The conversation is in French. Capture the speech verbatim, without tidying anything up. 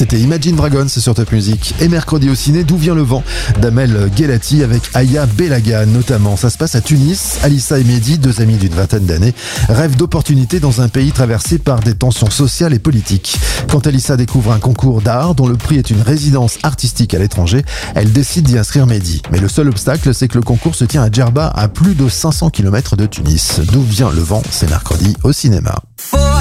c'était Imagine Dragons sur Top Music. Et mercredi au ciné, D'où vient le vent d'Amel Guelati avec Aya Belagan notamment. Ça se passe à Tunis. Alissa et Mehdi, deux amis d'une vingtaine d'années, rêvent d'opportunités dans un pays traversé par des tensions sociales et politiques. Quand Alissa découvre un concours d'art dont le prix est une résidence artistique à l'étranger, elle décide d'y inscrire Mehdi. Mais le seul obstacle, c'est que le concours se tient à Djerba, à plus de cinq cents kilomètres de Tunis. D'où vient le vent, c'est mercredi au cinéma.